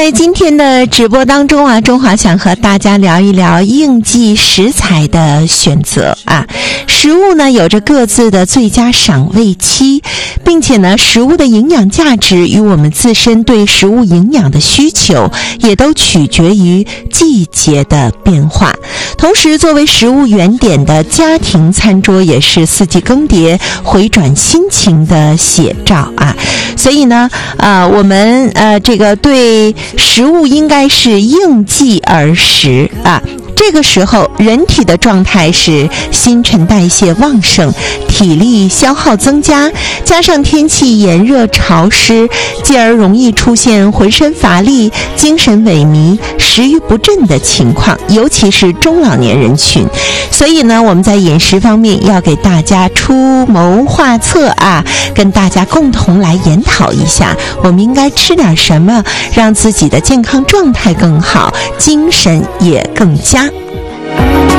在今天的直播当中啊，中华想和大家聊一聊应季食材的选择啊。食物呢有着各自的最佳赏味期，并且呢食物的营养价值与我们自身对食物营养的需求也都取决于季节的变化。同时作为食物原点的家庭餐桌也是四季更迭回转心情的写照啊。所以呢我们这个对食物应该是应季而食啊。这个时候人体的状态是新陈代谢旺盛，体力消耗增加，加上天气炎热潮湿，继而容易出现浑身乏力、精神萎靡、食欲不振的情况，尤其是中老年人群。所以呢我们在饮食方面要给大家出谋划策啊，跟大家共同来研讨一下我们应该吃点什么，让自己的健康状态更好，精神也更佳。